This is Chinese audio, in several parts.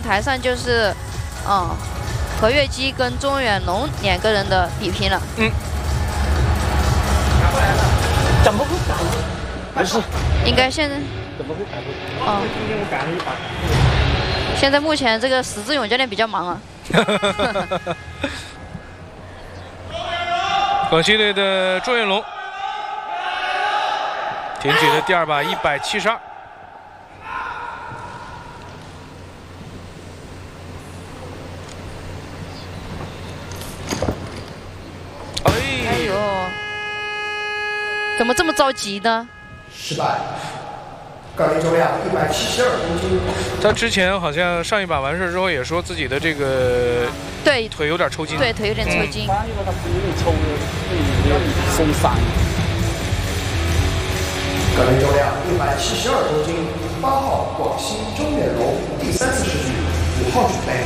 台上就是，何月基跟钟远龙2个人的比拼了。 怎么会打？不是， 应该现在怎么会打？今天我赶了一把。 现在目前这个史志勇教练比较忙啊。 广西队的钟远龙挺举的第2把172。 哎呦，怎么这么着急呢？ 失败。杠铃重量172公斤。 他之前好像上一把完事之后也说自己的这个腿有点抽筋。 对，腿有点抽筋。 他不有点抽的，有点松散。 杠铃重量172公斤。8号广西钟远龙第3次试举，5号准备。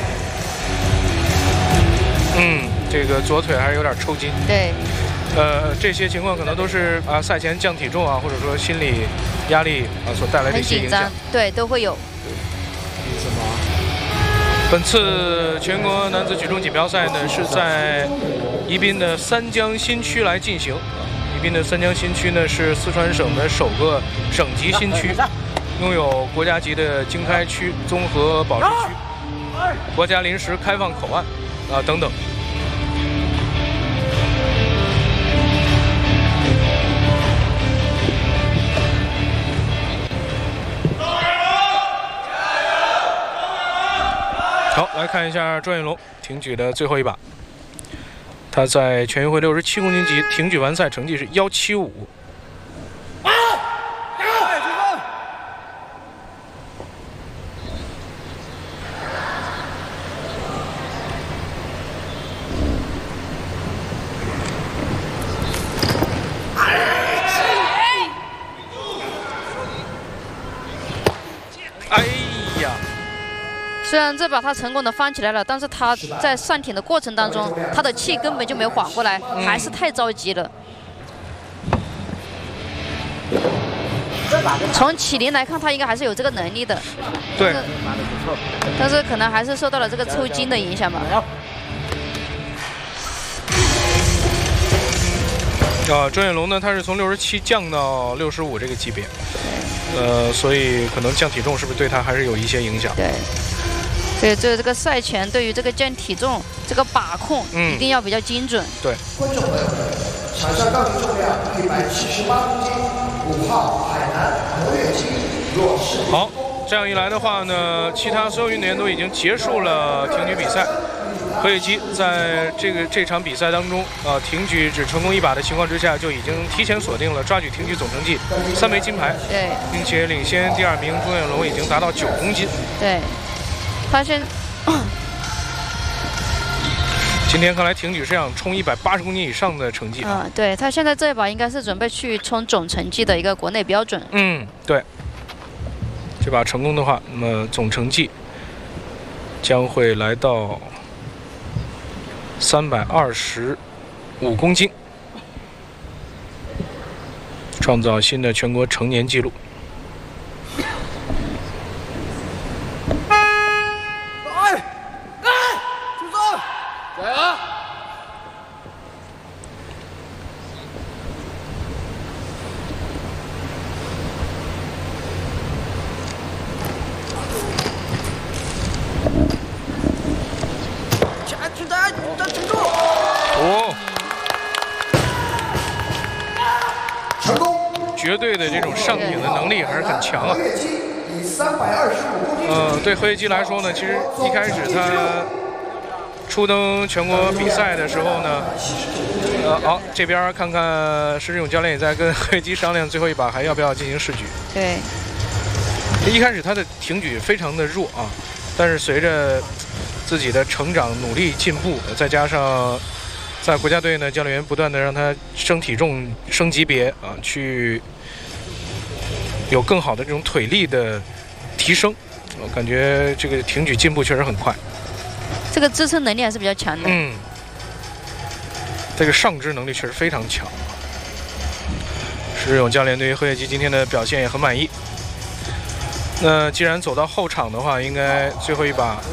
这个左腿还是有点抽筋。 对。 这些情况可能都是赛前降体重或者说心理压力所带来的一些影响。 对，都会有。 什么？ 本次全国男子举重锦标赛呢是在宜宾的三江新区来进行。宜宾的三江新区呢是四川省的首个省级新区，拥有国家级的经开区、综合保质区、国家临时开放口岸等等。好，来看一下钟远龙挺举的最后一把。他在全运会67公斤级挺举完赛成绩是175。哎呀！ 虽然这把他成功的翻起来了，但是他在上挺的过程当中，他的气根本就没缓过来，还是太着急了。从起龄来看，他应该还是有这个能力的。 对。 但是可能还是受到了这个抽筋的影响吧。 钟远龙呢，他是从67降到65这个级别，所以可能降体重是不是对他还是有一些影响？ 对。所以这个赛前对于这个降体重这个把控一定要比较精准。 对。 观众朋友们，场上杠铃重量178公斤，5号海南何月基若是。 好，这样一来的话呢，其他所有运动员都已经结束了挺举比赛。何月基在这场比赛当中，挺举只成功1把的情况之下，就已经提前锁定了抓举挺举总成绩3枚金牌， 对， 并且领先第2名钟远龙已经达到9公斤。 对，他今天看来挺举是想冲180公斤以上的成绩。 对，他现在这一把应该是准备去冲总成绩的一个国内标准。 对。这把成功的话，那么总成绩将会来到325公斤，创造新的全国成年纪录。 住手！加油！撑住！ 成功！ 绝对的这种上挺的能力还是很强啊。 以325公斤。 对何月基来说呢，其实一开始他初登全国比赛的时候呢，好，这边看看施志勇教练也在跟何月基商量最后一把还要不要进行试举。 对。 一开始他的挺举非常的弱但是随着自己的成长、努力、进步，再加上在国家队呢，教练员不断的让他升体重、升级别去有更好的这种腿力的提升。我感觉这个挺举进步确实很快， 这个支撑能力还是比较强的。 这个上肢能力确实非常强。施志勇教练对于何月基今天的表现也很满意。那既然走到后场的话，应该最后一把